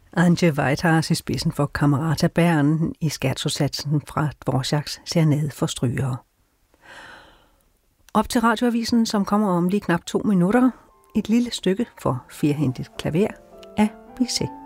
Antje Weitars i spidsen for Camerata Bern i scherzosatsen fra Dvoráks Serenade for strygere. Op til radioavisen, som kommer om lige knap 2 minutter, et lille stykke for firhændigt klaver af Bizet.